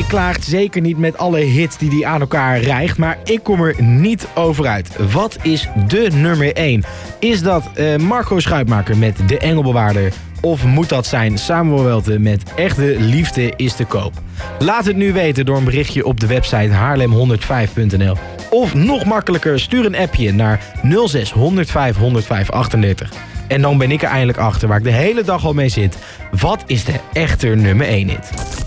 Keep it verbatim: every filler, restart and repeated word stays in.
klaagt, zeker niet met alle hits die hij aan elkaar rijgt. Maar ik kom er niet over uit. Wat is de nummer één? Is dat uh, Marco Schuitmaker met De Engelbewaarder? Of moet dat zijn Samuel Welte met Echte Liefde is te koop? Laat het nu weten door een berichtje op de website haarlem honderdvijf punt n l. Of nog makkelijker, stuur een appje naar nul zes honderdvijf honderdvijf achtendertig. En dan ben ik er eindelijk achter waar ik de hele dag al mee zit. Wat is de echte nummer één hit?